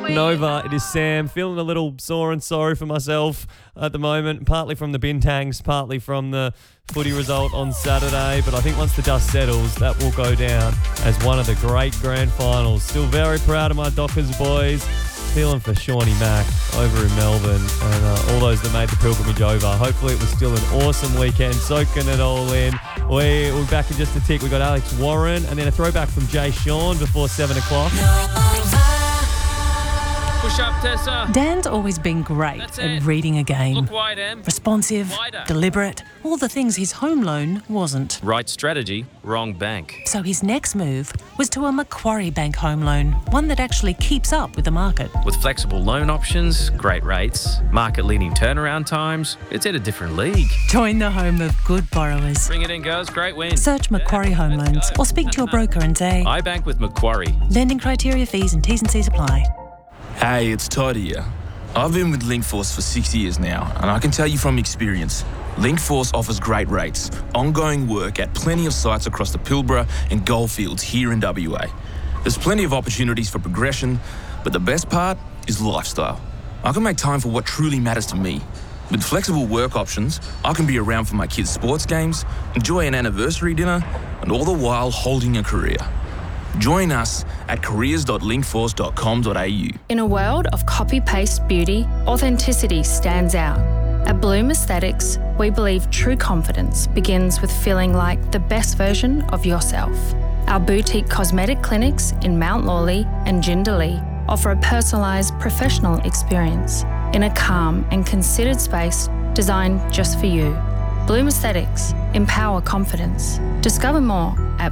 Nova, it is Sam. Feeling a little sore and sorry for myself at the moment, partly from the Bintangs, partly from the footy result on Saturday. But I think once the dust settles, that will go down as one of the great grand finals. Still very proud of my Dockers boys. Feeling for Shawnee Mack over in Melbourne and all those that made the pilgrimage over. Hopefully it was still an awesome weekend, soaking it all in. We'll be back in just a tick. We've got Alex Warren and then a throwback from Jay Sean before 7 o'clock. Push up, Tessa. Dan's always been great at reading a game. Look wide, Em. Responsive, Wider. deliberate, all the things his home loan wasn't. Right strategy, wrong bank. So his next move was to a Macquarie Bank home loan, one that actually keeps up with the market. With flexible loan options, great rates, market-leading turnaround times, it's in a different league. Join the home of good borrowers. Bring it in, girls. Great win. Search Macquarie Home Loans or speak to your broker and say, I bank with Macquarie. lending criteria, fees and T's and C's apply. Hey, it's Todd here. I've been with Linkforce for 6 years now, and I can tell you from experience, Linkforce offers great rates, ongoing work at plenty of sites across the Pilbara and Goldfields here in WA. There's plenty of opportunities for progression, but the best part is lifestyle. I can make time for what truly matters to me. With flexible work options, I can be around for my kids' sports games, enjoy an anniversary dinner, and all the while holding a career. Join us at careers.linkforce.com.au. In a world of copy-paste beauty, authenticity stands out. At Bloom Aesthetics, we believe true confidence begins with feeling like the best version of yourself. Our boutique cosmetic clinics in Mount Lawley and Jindalee offer a personalised professional experience in a calm and considered space designed just for you. Bloom Aesthetics, empower confidence. Discover more at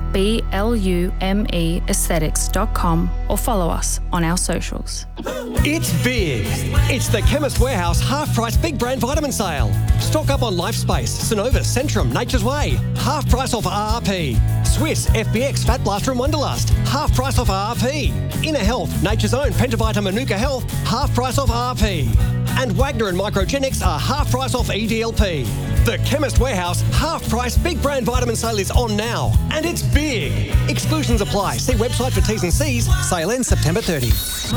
BLUMEaesthetics.com or follow us on our socials. It's big. It's the Chemist Warehouse half-price big brand vitamin sale. Stock up on Lifespace, Synovus, Centrum, Nature's Way. Half price off RRP. Swiss, FBX, Fat Blaster and Wonderlust. Half price off RRP. Inner Health, Nature's Own, Pentavita, Manuka Health. Half price off RRP. And Wagner and Microgenics are half price off EDLP. The Chemist Warehouse half-price big brand vitamin sale is on now, and it's big. Exclusions apply. See website for T's and C's. Sale ends September 30.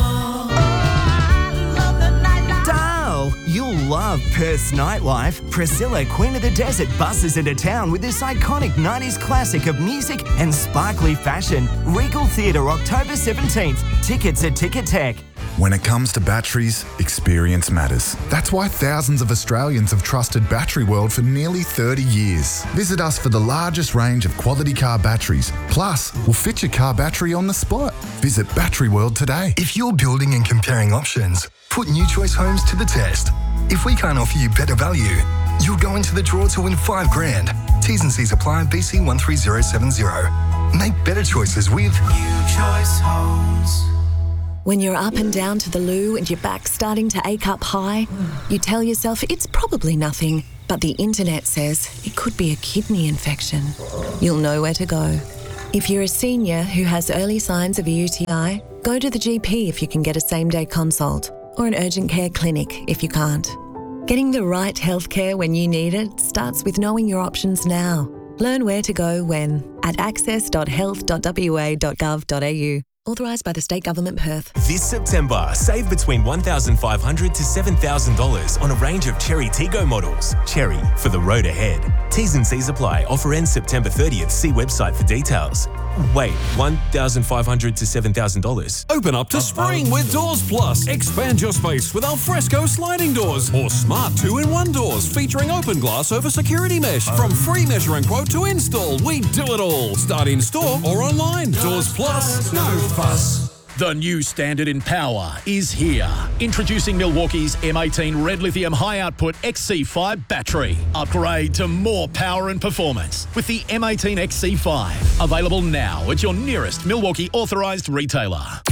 Dale, you'll love Perth's nightlife. Priscilla, Queen of the Desert, buses into town with this iconic 90s classic of music and sparkly fashion. Regal Theatre, October 17th. Tickets at Ticket Tech. When it comes to batteries, experience matters. That's why thousands of Australians have trusted Battery World for nearly 30 years. Visit us for the largest range of quality car batteries. Plus, we'll fit your car battery on the spot. Visit Battery World today. If you're building and comparing options, put New Choice Homes to the test. If we can't offer you better value, you'll go into the draw to win $5,000. T's and C's apply. BC 13070. Make better choices with New Choice Homes. When you're up and down to the loo and your back's starting to ache up high, you tell yourself it's probably nothing, but the internet says it could be a kidney infection. You'll know where to go. If you're a senior who has early signs of a UTI, go to the GP if you can get a same-day consult, or an urgent care clinic if you can't. Getting the right healthcare when you need it starts with knowing your options now. Learn where to go when at access.health.wa.gov.au. Authorised by the State Government Perth. This September, save between $1,500 to $7,000 on a range of Cherry Tiggo models. Cherry, for the road ahead. T's and C's apply. Offer ends September 30th. See website for details. Wait, $1,500 to $7,000? Open up to spring with Doors Plus. Expand your space with Alfresco sliding doors or smart 2-in-1 doors featuring open glass over security mesh. From free measuring quote to install, we do it all. Start in store or online. Doors Plus, no fuss. The new standard in power is here. Introducing Milwaukee's M18 Red Lithium High Output XC5 battery. Upgrade to more power and performance with the M18 XC5. Available now at your nearest Milwaukee authorised retailer.